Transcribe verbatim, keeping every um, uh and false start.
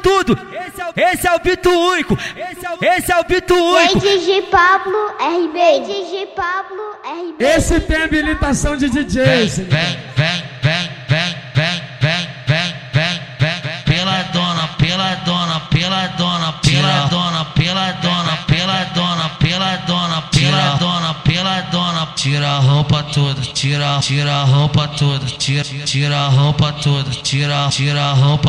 tudo. Esse é o Bito único. Esse é o Bito único. D J Pablo R B. D J Pablo R B. Esse tem habilitação de D J. Vem, vem, vem, vem, vem, vem, vem, vem, vem, vem. Pela dona, pela dona, pela dona, pela dona, pela dona, pela dona, pela dona, pela dona, pela dona. Tira a roupa toda, tira, tira a roupa toda, tira, tira a roupa toda, tira, tira a roupa.